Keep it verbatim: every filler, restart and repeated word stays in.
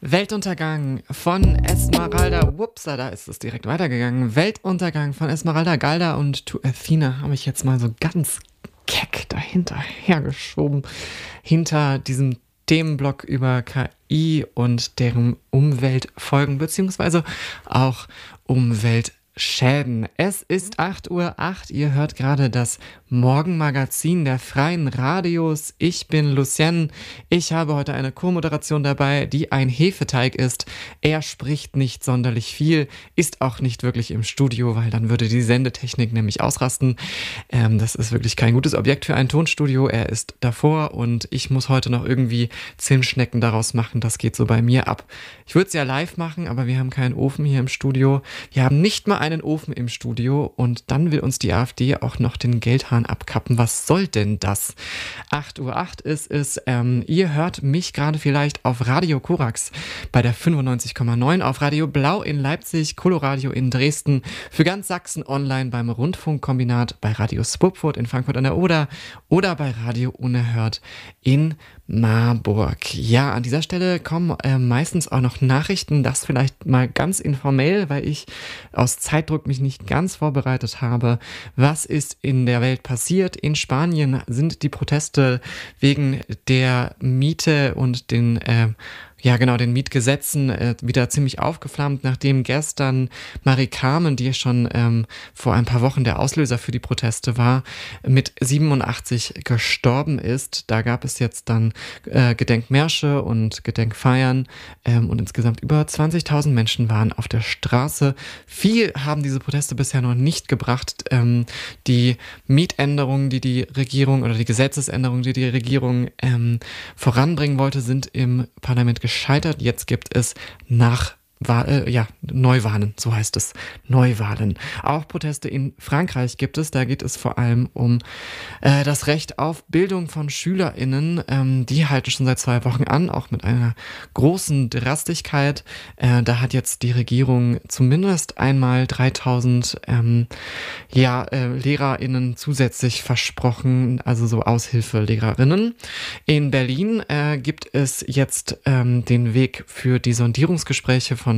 Weltuntergang von Esmeralda. Wupsa, da ist es direkt weitergegangen. Weltuntergang von Esmeralda Galda und To Athena habe ich jetzt mal so ganz keck dahinter hergeschoben. Hinter diesem Themenblock über K I und deren Umweltfolgen, beziehungsweise auch Umweltschäden. Es ist acht Uhr acht, ihr hört gerade das Morgenmagazin der Freien Radios. Ich bin Lucien. Ich habe heute eine Co-Moderation dabei, die ein Hefeteig ist. Er spricht nicht sonderlich viel, ist auch nicht wirklich im Studio, weil dann würde die Sendetechnik nämlich ausrasten. Ähm, das ist wirklich kein gutes Objekt für ein Tonstudio. Er ist davor und ich muss heute noch irgendwie Zimtschnecken daraus machen. Das geht so bei mir ab. Ich würde es ja live machen, aber wir haben keinen Ofen hier im Studio. Wir haben nicht mal einen Ofen im Studio und dann will uns die AfD auch noch den Geldhahn abkappen. Was soll denn das? acht Uhr acht ist es. Ähm, ihr hört mich gerade vielleicht auf Radio Korax bei der fünfundneunzig Komma neun, auf Radio Blau in Leipzig, Coloradio in Dresden, für ganz Sachsen online beim Rundfunkkombinat, bei Radio Spupfurt in Frankfurt an der Oder oder bei Radio Unerhört in Marburg. Ja, an dieser Stelle kommen äh, meistens auch noch Nachrichten, das vielleicht mal ganz informell, weil ich aus Zeitdruck mich nicht ganz vorbereitet habe. Was ist in der Welt passiert? In Spanien sind die Proteste wegen der Miete und den äh, Ja, genau, den Mietgesetzen äh, wieder ziemlich aufgeflammt, nachdem gestern Mari Carmen, die schon ähm, vor ein paar Wochen der Auslöser für die Proteste war, mit siebenundachtzig gestorben ist. Da gab es jetzt dann äh, Gedenkmärsche und Gedenkfeiern ähm, und insgesamt über zwanzigtausend Menschen waren auf der Straße. Viel haben diese Proteste bisher noch nicht gebracht. Ähm, die Mietänderungen, die die Regierung oder die Gesetzesänderungen, die die Regierung ähm, voranbringen wollte, sind im Parlament gescheitert. Gescheitert. Jetzt gibt es nach äh, ja, Neuwahlen, so heißt es, Neuwahlen. Auch Proteste in Frankreich gibt es, da geht es vor allem um äh, das Recht auf Bildung von SchülerInnen. Ähm, die halten schon seit zwei Wochen an, auch mit einer großen Drastigkeit. Äh, da hat jetzt die Regierung zumindest einmal dreitausend ähm, ja, äh, LehrerInnen zusätzlich versprochen, also so Aushilfelehrerinnen. In Berlin äh, gibt es jetzt ähm, den Weg für die Sondierungsgespräche von